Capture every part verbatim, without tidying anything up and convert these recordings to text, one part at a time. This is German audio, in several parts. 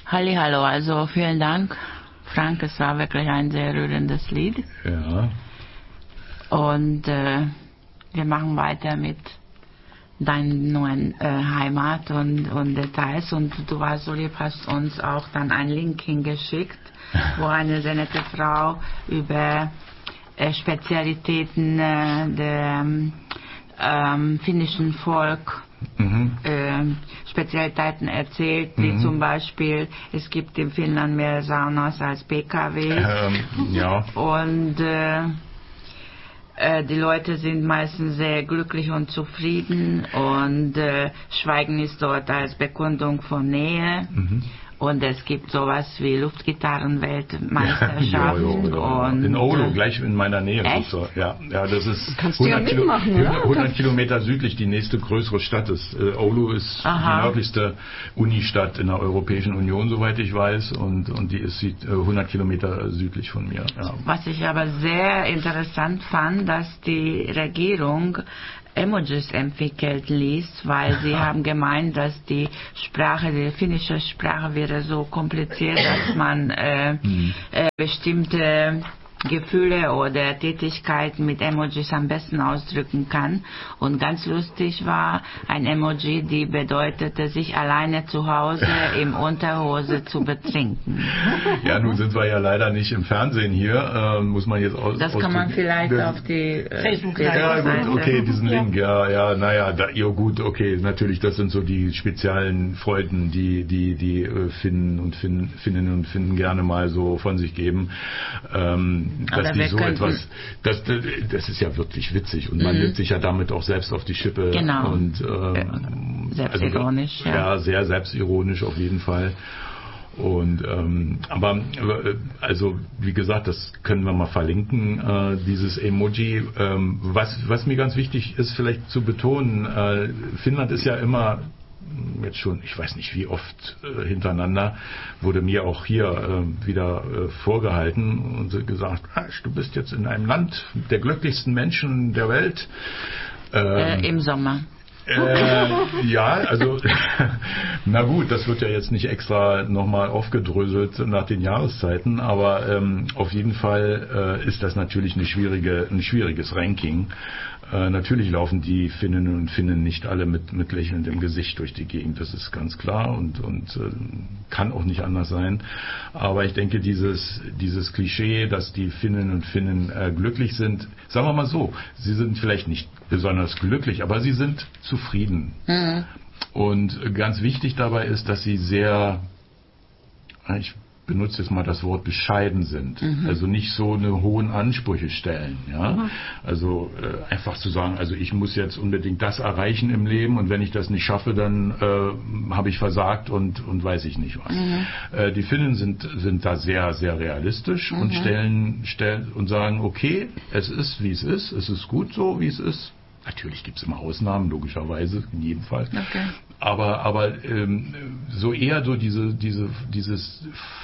Hallihallo, also vielen Dank, Frank, es war wirklich ein sehr rührendes Lied. Ja. Und äh, wir machen weiter mit deinen neuen äh, Heimat und, und Details. Und du warst so lieb, hast uns auch dann einen Link hingeschickt, wo eine sehr nette Frau über äh, Spezialitäten äh, der ähm, finnischen Volk Mhm. Äh, Spezialitäten erzählt, wie mhm. zum Beispiel, es gibt in Finnland mehr Saunas als P K W. Ähm, ja. Und äh, äh, die Leute sind meistens sehr glücklich und zufrieden und äh, Schweigen ist dort als Bekundung von Nähe. Mhm. Und es gibt sowas wie Luftgitarrenweltmeisterschaft. Ja, ja, ja, ja. Und in Oulu, gleich in meiner Nähe. Echt? Ja, ja, das ist Kannst hundert, du ja mitmachen, Kilo, oder? hundert Kilometer südlich die nächste größere Stadt ist. Äh, Oulu ist Aha. die nördlichste Unistadt in der Europäischen Union, soweit ich weiß. Und, und die ist äh, hundert Kilometer südlich von mir. Ja. Was ich aber sehr interessant fand, dass die Regierung Emojis entwickelt ließ, weil sie haben gemeint, dass die Sprache, die finnische Sprache wäre so kompliziert, dass man äh, mhm. äh, bestimmte Gefühle oder Tätigkeiten mit Emojis am besten ausdrücken kann. Und ganz lustig war ein Emoji, die bedeutete, sich alleine zu Hause im Unterhose zu betrinken. Ja, nun sind wir ja leider nicht im Fernsehen hier, äh, muss man jetzt aus. Das kann man vielleicht das, auf die äh, Facebook-Seite. Ja, gut, okay, diesen Link, ja, ja, naja, da, ja gut, okay, natürlich, das sind so die speziellen Freuden, die die die äh, Finnen und Finn, Finnen und Finnen gerne mal so von sich geben. Ähm, dass die so etwas, das, das ist ja wirklich witzig und man mhm. nimmt sich ja damit auch selbst auf die Schippe. Genau. Und, ähm, selbstironisch, also, ja. Ja, sehr selbstironisch auf jeden Fall. Und ähm, aber also wie gesagt, das können wir mal verlinken, äh, dieses Emoji. Ähm, was was mir ganz wichtig ist, vielleicht zu betonen, äh, Finnland ist ja immer jetzt schon, ich weiß nicht wie oft äh, hintereinander, wurde mir auch hier äh, wieder äh, vorgehalten und gesagt, ah, du bist jetzt in einem Land der glücklichsten Menschen der Welt. Ähm, äh, Im Sommer. Äh, ja, also na gut, das wird ja jetzt nicht extra nochmal aufgedröselt nach den Jahreszeiten, aber ähm, auf jeden Fall äh, ist das natürlich eine schwierige, ein schwieriges Ranking. Äh, natürlich laufen die Finnen und Finnen nicht alle mit, mit lächelndem Gesicht durch die Gegend, das ist ganz klar und, und äh, kann auch nicht anders sein. Aber ich denke, dieses, dieses Klischee, dass die Finnen und Finnen äh, glücklich sind, sagen wir mal so, sie sind vielleicht nicht besonders glücklich, aber sie sind zufrieden. Mhm. Und ganz wichtig dabei ist, dass sie sehr, ich benutze jetzt mal das Wort bescheiden sind, mhm. also nicht so eine hohen Ansprüche stellen, ja, mhm. also äh, einfach zu sagen, also ich muss jetzt unbedingt das erreichen im Leben und wenn ich das nicht schaffe, dann äh, habe ich versagt und und weiß ich nicht was. Mhm. Äh, die Finnen sind sind da sehr sehr realistisch mhm. und stellen stellen und sagen, okay, es ist wie es ist, es ist gut so wie es ist. Natürlich gibt es immer Ausnahmen, logischerweise, in jedem Fall. Okay. Aber aber ähm, so eher so diese diese dieses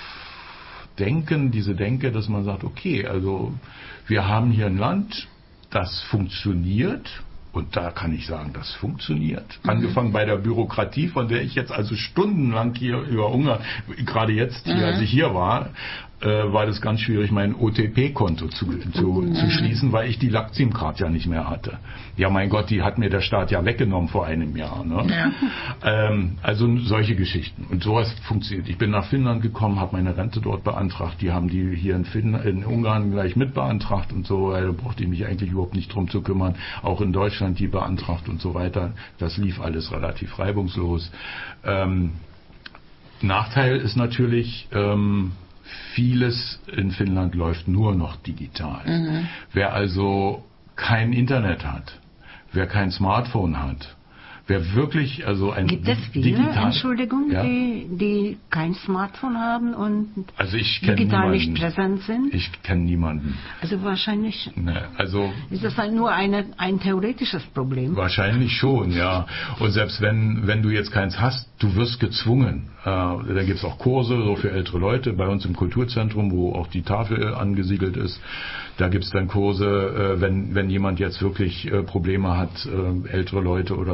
Denken, diese Denke, dass man sagt, okay, also wir haben hier ein Land, das funktioniert. Und da kann ich sagen, das funktioniert. Mhm. Angefangen bei der Bürokratie, von der ich jetzt also stundenlang hier über Ungarn, gerade jetzt, hier, mhm. als ich hier war, äh, war das ganz schwierig, mein O T P-Konto zu, zu, mhm. zu schließen, weil ich die Laksim-Card ja nicht mehr hatte. Ja, mein Gott, die hat mir der Staat ja weggenommen vor einem Jahr. Ne? Ja. Ähm, also solche Geschichten. Und sowas funktioniert. Ich bin nach Finnland gekommen, habe meine Rente dort beantragt. Die haben die hier in, Finnland, in Ungarn gleich mit beantragt und so. Da brauchte ich mich eigentlich überhaupt nicht drum zu kümmern. Auch in Deutschland die beantragt und so weiter. Das lief alles relativ reibungslos. Ähm, Nachteil ist natürlich, ähm, vieles in Finnland läuft nur noch digital. Mhm. Wer also kein Internet hat, wer kein Smartphone hat, wer wirklich also ein Gibt es viele, digital, Entschuldigung, ja? die, die kein Smartphone haben und also ich digital niemanden, nicht präsent sind? Ich kenne niemanden. Also wahrscheinlich ne, also ist das halt nur eine, ein theoretisches Problem? Wahrscheinlich schon, ja. Und selbst wenn wenn du jetzt keins hast, du wirst gezwungen. Äh, da gibt es auch Kurse so für ältere Leute bei uns im Kulturzentrum, wo auch die Tafel angesiedelt ist. Da gibt es dann Kurse, äh, wenn wenn jemand jetzt wirklich äh, Probleme hat, äh, ältere Leute oder so,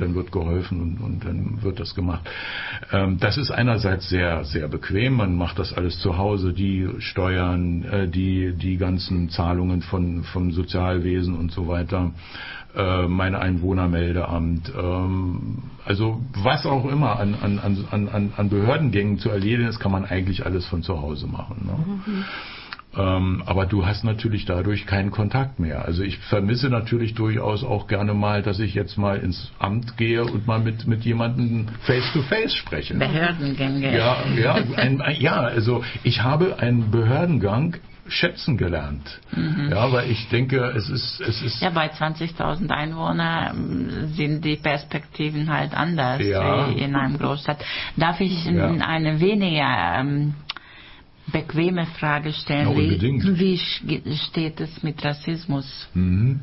dann wird geholfen und, und dann wird das gemacht. Ähm, das ist einerseits sehr, sehr bequem. Man macht das alles zu Hause, die Steuern, äh, die, die ganzen Zahlungen von, vom Sozialwesen und so weiter. Mein Einwohnermeldeamt, ähm, also was auch immer an, an, an, an, an Behördengängen zu erledigen ist, kann man eigentlich alles von zu Hause machen. Ne? Mhm. Ähm, aber du hast natürlich dadurch keinen Kontakt mehr. Also ich vermisse natürlich durchaus auch gerne mal, dass ich jetzt mal ins Amt gehe und mal mit, mit jemandem face-to-face spreche. Behördengänge. Ja, ja, ein, ein, ja, also ich habe einen Behördengang schätzen gelernt. Mhm. Ja, weil ich denke, es ist, es ist... Ja, bei zwanzigtausend Einwohnern sind die Perspektiven halt anders ja. wie in einem Großstadt. Darf ich ja. eine weniger ähm, bequeme Frage stellen? Ja, unbedingt. Wie, wie steht es mit Rassismus? Mhm.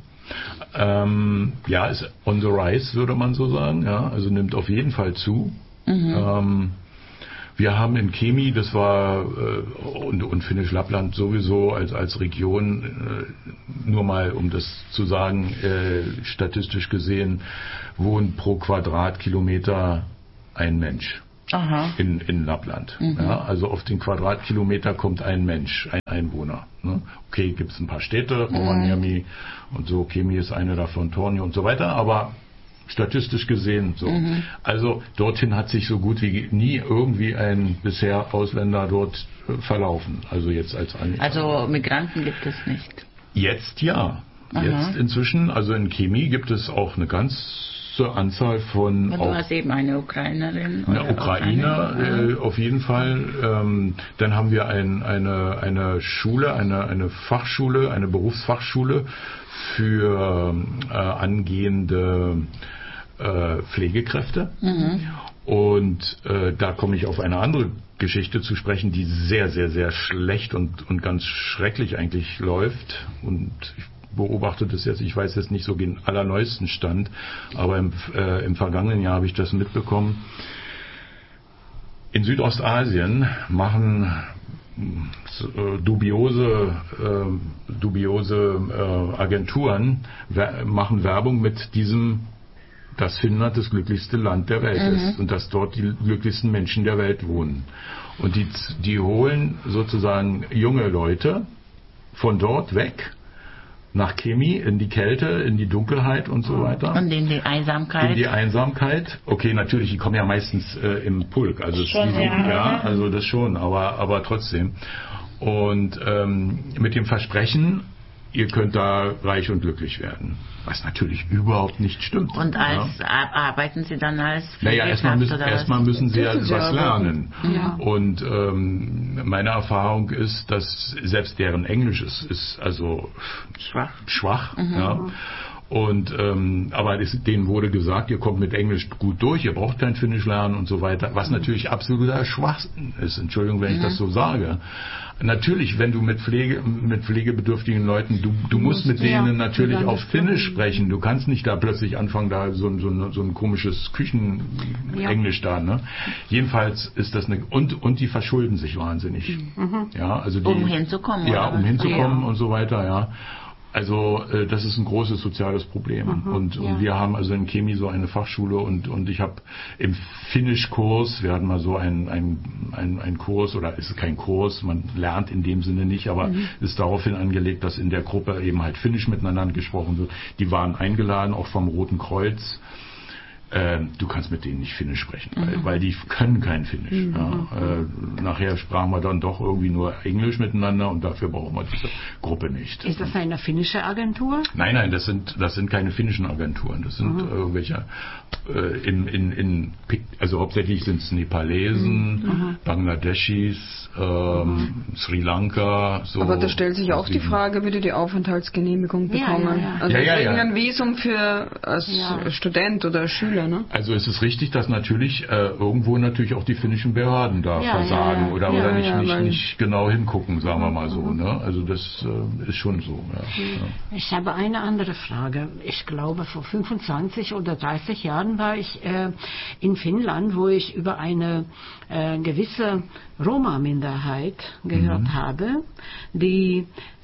Ähm, ja, ist on the rise, würde man so sagen. Ja, also nimmt auf jeden Fall zu. Mhm. Ähm, Wir haben in Kemi, das war äh, und, und Finnisch Lappland sowieso als als Region, äh, nur mal um das zu sagen, äh, statistisch gesehen wohnt pro Quadratkilometer ein Mensch. Aha. In, in Lappland. Mhm. Ja, also auf den Quadratkilometer kommt ein Mensch, ein Einwohner. Ne? Okay, gibt es ein paar Städte, Rovaniemi mhm. und so, Kemi ist eine davon, Tornio und so weiter, aber statistisch gesehen so. Mhm. Also dorthin hat sich so gut wie nie irgendwie ein bisher Ausländer dort äh, verlaufen. Also jetzt als Anlieger. Also Migranten gibt es nicht? Jetzt ja. Aha. Jetzt inzwischen, also in Kemi gibt es auch eine ganze Anzahl von... Und du hast eben eine Ukrainerin. Eine Ukrainer äh, auf jeden Fall. Ähm, dann haben wir ein, eine, eine Schule, eine, eine Fachschule, eine Berufsfachschule für äh, angehende äh, Pflegekräfte. Mhm. Und äh, da komme ich auf eine andere Geschichte zu sprechen, die sehr, sehr, sehr schlecht und, und ganz schrecklich eigentlich läuft. Und ich beobachte das jetzt, ich weiß jetzt nicht so den allerneuesten Stand, aber im, äh, im vergangenen Jahr habe ich das mitbekommen. In Südostasien machen äh, dubiose, äh, dubiose äh, Agenturen wer- machen Werbung mit diesem, dass Finnland das glücklichste Land der Welt mhm. ist und dass dort die glücklichsten Menschen der Welt wohnen. Und die, die holen sozusagen junge Leute von dort weg nach Kemi, in die Kälte, in die Dunkelheit und so weiter. Und in die Einsamkeit. In die Einsamkeit. Okay, natürlich, die kommen ja meistens äh, im Pulk. Also schon, die, ja, ja, also das schon, aber, aber trotzdem. Und ähm, mit dem Versprechen, ihr könnt da reich und glücklich werden. Was natürlich überhaupt nicht stimmt. Und als ja. arbeiten Sie dann als Pflegekraft? Naja, erstmal müssen, erstmal müssen Sie ja was lernen. Ja. Und ähm, meine Erfahrung ist, dass selbst deren Englisch ist, ist also schwach. schwach mhm. ja. Und ähm, aber es, denen wurde gesagt, ihr kommt mit Englisch gut durch, ihr braucht kein Finnisch lernen und so weiter, was natürlich absoluter Schwachsinn ist. Entschuldigung, wenn mhm. ich das so sage. Natürlich, wenn du mit Pflege, mit pflegebedürftigen Leuten, du, du musst mit denen ja, natürlich auf Finnisch sprechen. Du kannst nicht da plötzlich anfangen, da so, so, so ein komisches Küchenenglisch ja. da. Ne? Jedenfalls ist das eine und und die verschulden sich wahnsinnig. Mhm. Ja, also die, um hinzukommen. Ja, um hinzukommen ja. und so weiter. Ja. Also äh, das ist ein großes soziales Problem. Mhm, und, und ja. wir haben also in Kemi so eine Fachschule und, und ich habe im Finnischkurs, wir hatten mal so einen ein, ein Kurs, oder ist kein Kurs, man lernt in dem Sinne nicht, aber mhm. ist daraufhin angelegt, dass in der Gruppe eben halt Finnisch miteinander gesprochen wird. Die waren eingeladen, auch vom Roten Kreuz. Äh, du kannst mit denen nicht Finnisch sprechen, mhm. weil, weil die können kein Finnisch. Mhm. Ja. Äh, nachher sprachen wir dann doch irgendwie nur Englisch miteinander und dafür brauchen wir diese Gruppe nicht. Ist das eine finnische Agentur? Nein, nein, das sind das sind keine finnischen Agenturen. Das sind mhm. irgendwelche äh, in, in, in also hauptsächlich sind es Nepalesen, mhm. Bangladeschis, ähm, mhm. Sri Lanka. So. Aber da stellt sich auch die Frage, wie die die Aufenthaltsgenehmigung bekommen. Ja, ja, ja. Also ja, ja, ja. ein Visum für als ja. Student oder Schüler. Ne? Also es ist richtig, dass natürlich äh, irgendwo natürlich auch die finnischen Behörden da ja, versagen ja, ja. oder, ja, oder nicht, ja, nicht, nicht genau hingucken, sagen wir mal so. Ne? Also das äh, ist schon so. Ja. Ja. Ich habe eine andere Frage. Ich glaube, vor fünfundzwanzig oder dreißig Jahren war ich äh, in Finnland, wo ich über eine äh, gewisse Roma-Minderheit gehört mhm. habe, die äh,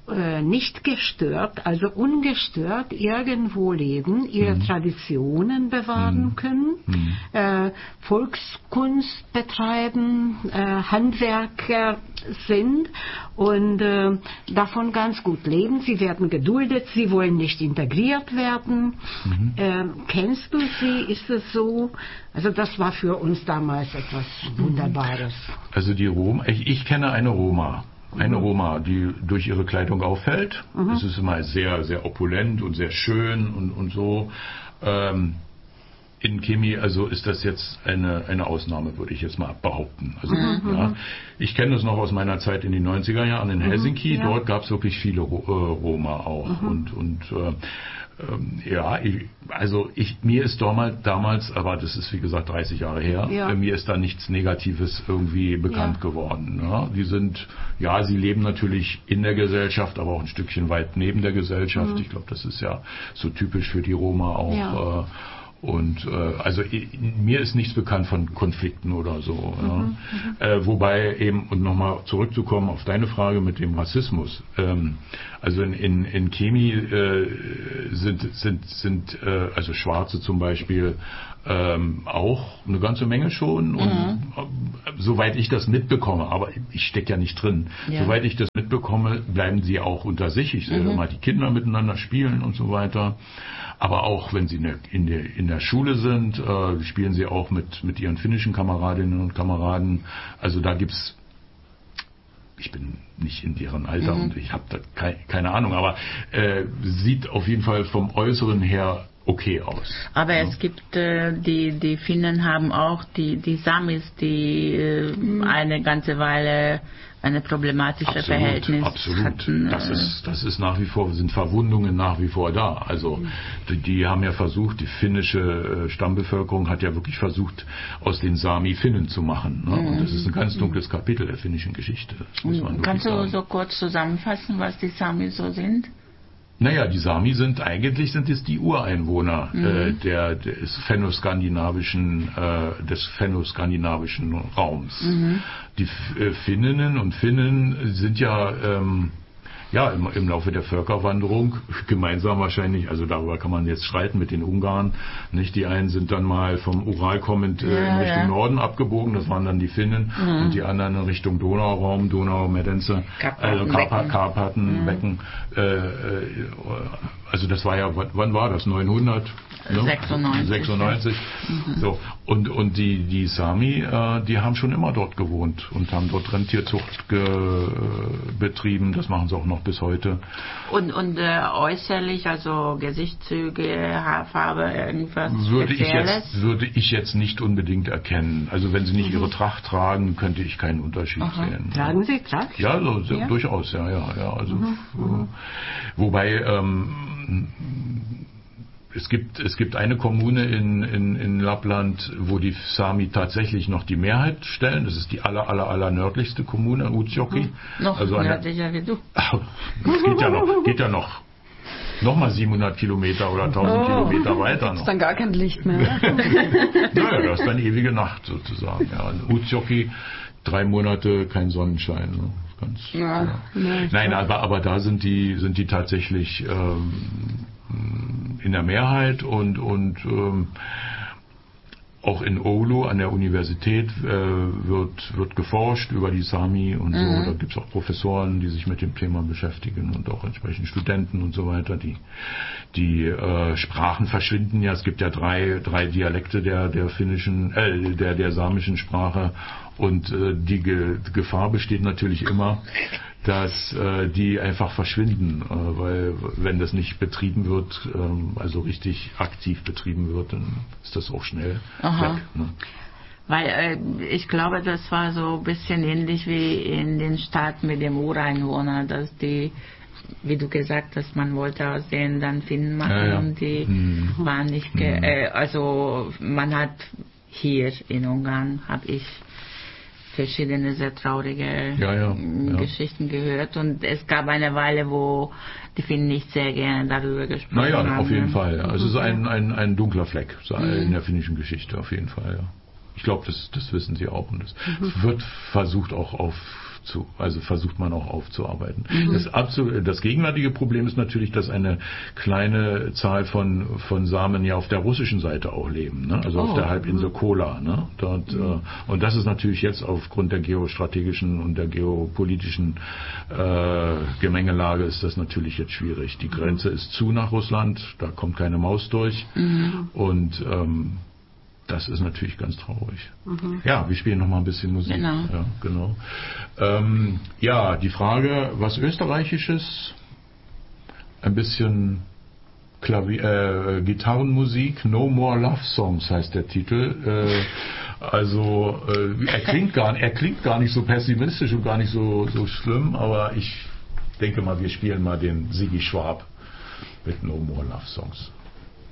äh, nicht gestört, also ungestört irgendwo leben, ihre Mhm. Traditionen bewahren Mhm. können, Mhm. äh, Volkskunst betreiben, äh, Handwerker sind und äh, davon ganz gut leben. Sie werden geduldet, sie wollen nicht integriert werden. Mhm. Ähm, kennst du sie? Ist es so? Also das war für uns damals etwas Wunderbares. Also die Roma, ich, ich kenne eine Roma. Eine Roma, die durch ihre Kleidung auffällt. Mhm. Das ist immer sehr, sehr opulent und sehr schön und, und so. Ähm, in Kemi, also ist das jetzt eine, eine Ausnahme, würde ich jetzt mal behaupten. Also, Mhm. ja, ich kenne das noch aus meiner Zeit in den neunziger Jahren in Helsinki. ja. Dort gab es wirklich viele Ro- äh, Roma auch. Mhm. Und, und äh, ähm, ja, ich, also ich, mir ist damals, damals, aber das ist wie gesagt dreißig Jahre her, Ja. äh, mir ist da nichts Negatives irgendwie bekannt Ja. geworden. Ja. Die sind, ja, sie leben natürlich in der Gesellschaft, aber auch ein Stückchen weit neben der Gesellschaft. Mhm. Ich glaube, das ist ja so typisch für die Roma auch. Ja. Äh, und äh, also ich, mir ist nichts bekannt von Konflikten oder so. Mhm, Ja. Äh, wobei eben, und nochmal zurückzukommen auf deine Frage mit dem Rassismus. Ähm, also in, in, in Kemi äh, sind, sind, sind äh, also Schwarze zum Beispiel ähm, auch eine ganze Menge schon. Und Mhm. äh, soweit ich das mitbekomme, aber ich stecke ja nicht drin, Ja. soweit ich das mitbekomme, bleiben sie auch unter sich. Ich sehe Mhm. mal die Kinder miteinander spielen und so weiter. Aber auch wenn sie in der, in der, in der Schule sind, äh, spielen sie auch mit, mit ihren finnischen Kameradinnen und Kameraden. Also da gibt's, ich bin nicht in deren Alter Mhm. und ich habe da kei, keine Ahnung, aber äh, sieht auf jeden Fall vom Äußeren her okay aus. Aber Ja. es gibt, äh, die, die Finnen haben auch die, die Samis, die äh, eine ganze Weile eine problematische Absolut, Verhältnis absolut. hatten. Das äh, ist, das ist nach wie vor, sind Verwundungen nach wie vor da. Also die, die haben ja versucht, die finnische äh, Stammbevölkerung hat ja wirklich versucht, aus den Sami Finnen zu machen. Ne? Und das ist ein ganz dunkles Kapitel der finnischen Geschichte. Das muss man wirklich Kannst du sagen. so kurz zusammenfassen, was die Samis so sind? Naja, die Sami sind, eigentlich sind es die Ureinwohner Mhm. äh, der, des fennoskandinavischen, äh, des fennoskandinavischen Raums. Mhm. Die F- äh, Finninnen und Finnen sind ja, ähm, ja im, im Laufe der Völkerwanderung gemeinsam wahrscheinlich, also darüber kann man jetzt streiten mit den Ungarn, nicht? Die einen sind dann mal vom Ural kommend äh, Ja, in Richtung ja. Norden abgebogen, das waren dann die Finnen, Mhm. und die anderen in Richtung Donauraum, Donau, Medenze, also Karpatenbecken. Karpa- Karpatenbecken. Äh, äh, also das war ja, wann- wann war das? neunhundert? Ne? sechsundneunzig. sechsundneunzig. So. Und, und die, die Sami, äh, die haben schon immer dort gewohnt und haben dort Rentierzucht ge, betrieben. Das machen sie auch noch bis heute. Und, und äh, äußerlich, also Gesichtszüge, Haarfarbe, irgendwas Würde ich, Spezielles? jetzt, würde ich jetzt nicht unbedingt erkennen. Also wenn sie nicht ihre Tracht tragen, könnte ich keinen Unterschied Aha. sehen. Tragen Sie Tracht? Ja, so, so, Ja? durchaus, ja, ja, ja. Also, äh, wobei ähm, es gibt es gibt eine Kommune in, in, in Lappland, wo die Sami tatsächlich noch die Mehrheit stellen. Das ist die aller aller aller nördlichste Kommune, Utsjoki. Noch also an der, nördlicher wie du. Ach, das geht ja noch, geht ja noch. Nochmal siebenhundert Kilometer oder tausend Kilometer weiter Gibt's noch. dann gar kein Licht mehr. Naja, das ist dann ewige Nacht sozusagen. Ja, in Utsjoki drei Monate kein Sonnenschein. Ne? Ganz, Ja. ja. Nein, aber, aber da sind die, sind die tatsächlich ähm, in der Mehrheit und, und ähm, auch in Oulu an der Universität äh, wird, wird geforscht über die Sami und so. Mhm. Da gibt es auch Professoren, die sich mit dem Thema beschäftigen und auch entsprechend Studenten und so weiter. Die, die äh, Sprachen verschwinden ja. Es gibt ja drei, drei Dialekte der, der finnischen, äh, der, der samischen Sprache. Und äh, die Ge- Gefahr besteht natürlich immer, dass äh, die einfach verschwinden, äh, weil wenn das nicht betrieben wird, ähm, also richtig aktiv betrieben wird, dann ist das auch schnell Aha. weg. Ne? Weil äh, ich glaube, das war so ein bisschen ähnlich wie in den Staaten mit dem Ureinwohner, dass die, wie du gesagt hast, man wollte aussehen, dann Finnen machen Ja, ja. und die Mhm. waren nicht, ge Mhm. äh, also man hat hier in Ungarn, habe ich verschiedene sehr traurige Ja, ja, m, ja. Geschichten gehört und es gab eine Weile, wo die Finnen nicht sehr gerne darüber gesprochen Naja, haben. auf jeden Fall. Ja. Also es ist Mhm. ein, ein, ein dunkler Fleck so Mhm. in der finnischen Geschichte, auf jeden Fall. Ja. Ich glaube, das, das wissen sie auch und das wird versucht auch auf zu. Also versucht man auch aufzuarbeiten. Mhm. Das, absolut, das gegenwärtige Problem ist natürlich, dass eine kleine Zahl von, von Samen ja auf der russischen Seite auch leben, ne? Also oh. auf der Halbinsel Kola. Ne? Dort, mhm. äh, und das ist natürlich jetzt aufgrund der geostrategischen und der geopolitischen äh, Gemengelage ist das natürlich jetzt schwierig. Die Grenze ist zu nach Russland, da kommt keine Maus durch. Mhm. Und ähm, das ist natürlich ganz traurig. Mhm. Ja, wir spielen noch mal ein bisschen Musik. Genau. Ja, genau. Ähm, ja, die Frage, was Österreichisches, ein bisschen Klavier, äh, Gitarrenmusik, No More Love Songs heißt der Titel. Äh, also äh, er klingt gar, er klingt gar nicht so pessimistisch und gar nicht so, so schlimm, aber ich denke mal, wir spielen mal den Ziggy Schwab mit No More Love Songs.